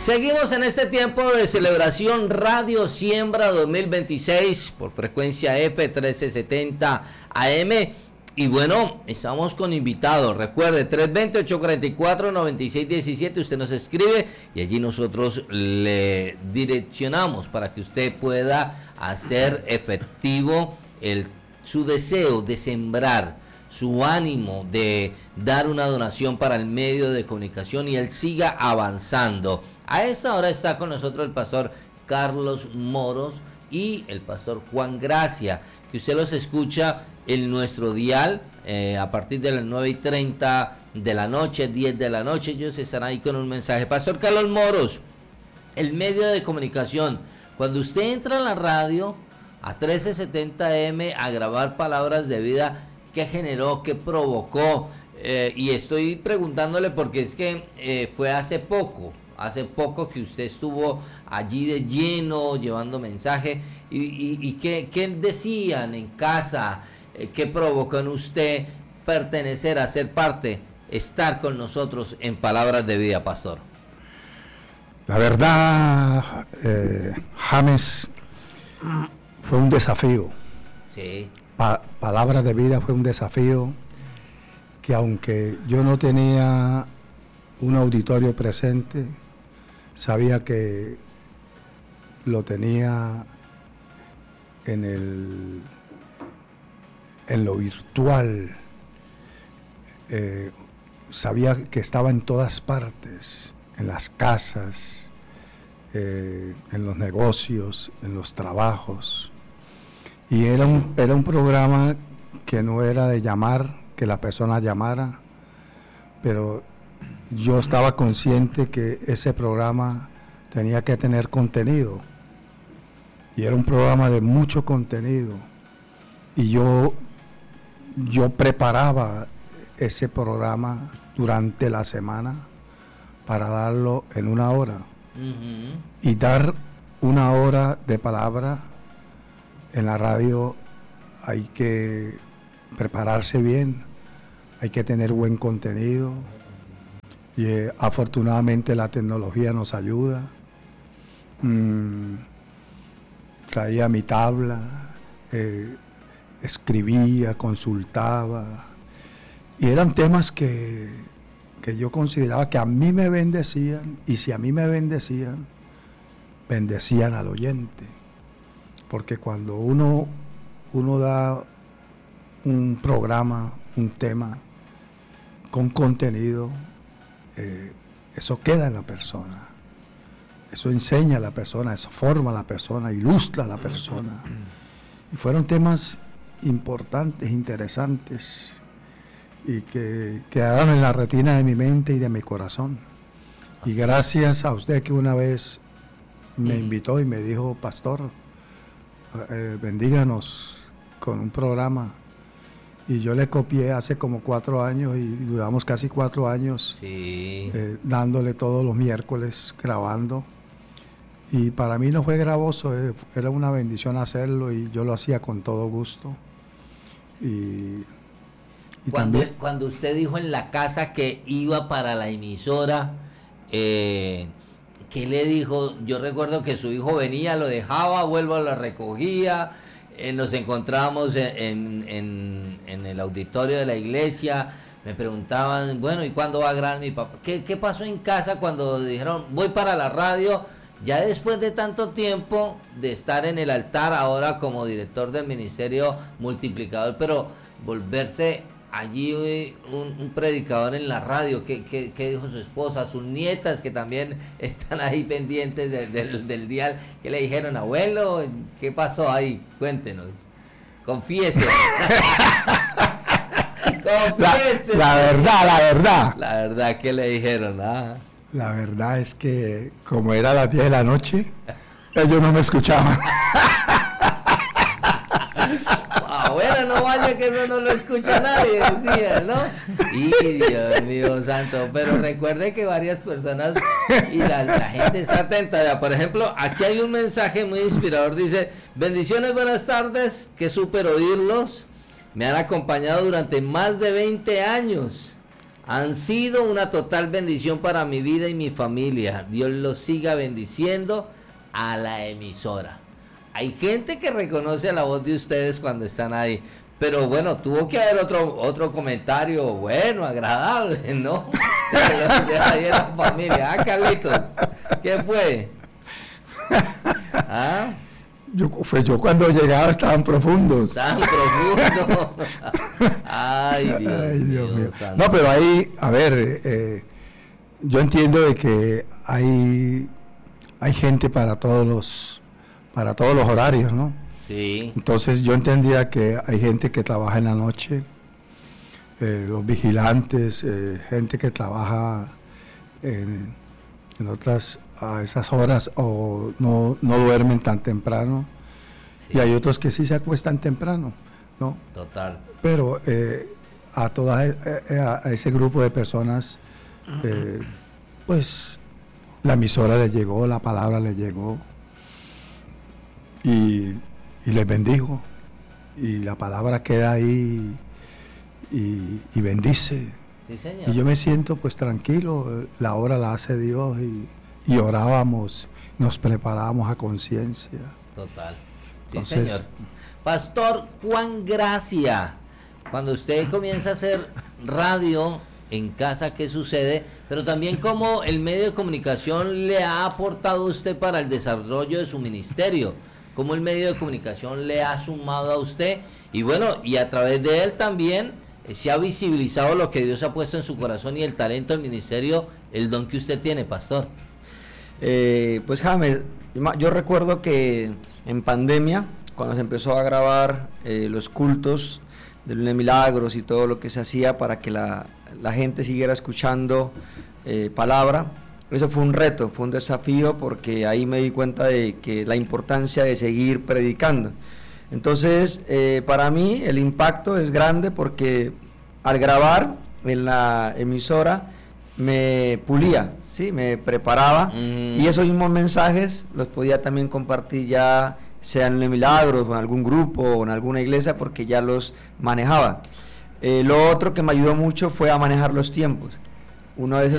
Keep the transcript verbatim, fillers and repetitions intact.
Seguimos en este tiempo de celebración Radio Siembra dos mil veintiséis por frecuencia F trece setenta A M. Y bueno, estamos con invitados. Recuerde, tres dos cero, ocho cuatro cuatro, nueve seis uno siete. Usted nos escribe y allí nosotros le direccionamos para que usted pueda hacer efectivo el, su deseo de sembrar, su ánimo de dar una donación para el medio de comunicación y él siga avanzando. A esta hora está con nosotros el pastor Carlos Moros y el pastor Juan Gracia, que usted los escucha en nuestro dial eh, a partir de las nueve y treinta de la noche, diez de la noche. Ellos estarán ahí con un mensaje. Pastor Carlos Moros, el medio de comunicación, cuando usted entra a la radio a trece setenta A M a grabar palabras de vida, ¿qué generó, qué provocó? Eh, y estoy preguntándole porque es que eh, fue hace poco, hace poco que usted estuvo allí de lleno llevando mensaje y, y, y ¿qué, qué decían en casa? Eh, ¿Qué provocó en usted pertenecer, a ser parte, estar con nosotros en Palabras de Vida, pastor? La verdad, eh, James, fue un desafío. Sí. Pa- Palabras de Vida fue un desafío que, aunque yo no tenía un auditorio presente, sabía que lo tenía en el en lo virtual, eh, sabía que estaba en todas partes, en las casas, eh, en los negocios, en los trabajos. Y era un, era un programa que no era de llamar, que la persona llamara, pero yo estaba consciente que ese programa tenía que tener contenido. Y era un programa de mucho contenido. Y yo, yo preparaba ese programa durante la semana para darlo en una hora. Uh-huh. Y dar una hora de palabra en la radio hay que prepararse bien, hay que tener buen contenido. Y eh, afortunadamente la tecnología nos ayuda. Mm, traía mi tabla, eh, escribía, consultaba, y eran temas que, que yo consideraba que a mí me bendecían, y si a mí me bendecían, bendecían al oyente, porque cuando uno, uno da un programa, un tema con contenido, eh, eso queda en la persona, eso enseña a la persona, eso forma a la persona, ilustra a la persona. Y fueron temas importantes, interesantes, y que quedaron en la retina de mi mente y de mi corazón. Y gracias a usted que una vez me invitó y me dijo, pastor, eh, bendíganos con un programa. Y yo le copié hace como cuatro años, y duramos casi cuatro años sí. eh, dándole todos los miércoles, grabando. Y para mí no fue gravoso, eh, era una bendición hacerlo, y yo lo hacía con todo gusto. Y, y cuando, también, cuando usted dijo en la casa que iba para la emisora, eh, ¿qué le dijo? Yo recuerdo que su hijo venía, lo dejaba, vuelvo, lo recogía, eh, nos encontrábamos en, en, en, en el auditorio de la iglesia. Me preguntaban, bueno, ¿y cuándo va a grabar mi papá? ¿Qué, qué pasó en casa cuando dijeron, voy para la radio? Ya después de tanto tiempo de estar en el altar, ahora como director del Ministerio Multiplicador, pero volverse allí un, un predicador en la radio, ¿qué, qué, qué dijo su esposa? Sus nietas que también están ahí pendientes de, de, del dial, ¿qué le dijeron? Abuelo, ¿qué pasó ahí? Cuéntenos, confiese. Confiese. La, la verdad, la verdad. La verdad, ¿qué le dijeron? Ah. La verdad es que, como era las diez de la noche, ellos no me escuchaban. Ah, bueno, no vaya que eso no lo escucha nadie, decía, ¿no? Y Dios mío santo, pero recuerde que varias personas y la, la gente está atenta. Ya, por ejemplo, aquí hay un mensaje muy inspirador, dice, bendiciones, buenas tardes, qué súper oírlos, me han acompañado durante más de veinte años. Han sido una total bendición para mi vida y mi familia. Dios los siga bendiciendo a la emisora. Hay gente que reconoce la voz de ustedes cuando están ahí. Pero bueno, tuvo que haber otro otro comentario bueno, agradable, ¿no? De ahí en la familia. Ah, Carlitos, ¿qué fue? ¿Ah? Yo, pues yo cuando llegaba estaban profundos. Estaban profundos. Ay, Dios, Ay, Dios mío. Dios No, pero ahí, a ver, eh, yo entiendo de que hay, hay gente para todos los, para todos los horarios, ¿no? Sí. Entonces yo entendía que hay gente que trabaja en la noche, eh, los vigilantes, eh, gente que trabaja en, en otras, a esas horas o no, no duermen tan temprano, sí. Y hay otros que sí se acuestan temprano, ¿no? Total. Pero eh, a toda eh, a, a ese grupo de personas, eh, pues la emisora les llegó, la palabra les llegó y, y les bendijo, y la palabra queda ahí y, y bendice. Sí, señor. Y yo me siento pues tranquilo, la hora la hace Dios, y, y orábamos, nos preparábamos a conciencia. Total. Sí, Entonces, señor. Pastor Juan Gracia, cuando usted comienza a hacer radio en casa, ¿qué sucede? Pero también cómo el medio de comunicación le ha aportado a usted para el desarrollo de su ministerio, cómo el medio de comunicación le ha sumado a usted, y bueno, y a través de él también eh, se ha visibilizado lo que Dios ha puesto en su corazón y el talento del ministerio, el don que usted tiene, pastor. Eh, pues James, yo recuerdo que en pandemia, cuando se empezó a grabar eh, los cultos de Lunes de Milagros y todo lo que se hacía para que la, la gente siguiera escuchando eh, palabra, eso fue un reto, fue un desafío, porque ahí me di cuenta de que la importancia de seguir predicando. Entonces, eh, para mí el impacto es grande, porque al grabar en la emisora me pulía, ¿sí? Me preparaba, mm. y esos mismos mensajes los podía también compartir ya, sea en Milagros o en algún grupo o en alguna iglesia, porque ya los manejaba. Eh, lo otro que me ayudó mucho fue a manejar los tiempos. Uno a veces